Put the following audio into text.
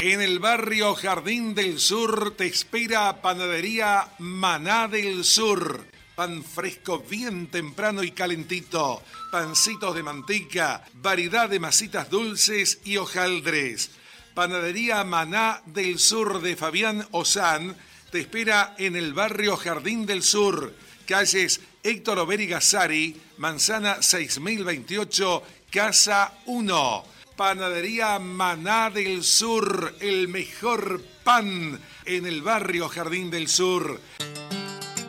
En el barrio Jardín del Sur te espera Panadería Maná del Sur. Pan fresco bien temprano y calentito. Pancitos de manteca, variedad de masitas dulces y hojaldres. Panadería Maná del Sur de Fabián Ozán te espera en el barrio Jardín del Sur. Calles Héctor Overi Gazzari, Manzana 6028, Casa 1. Panadería Maná del Sur, el mejor pan en el barrio Jardín del Sur.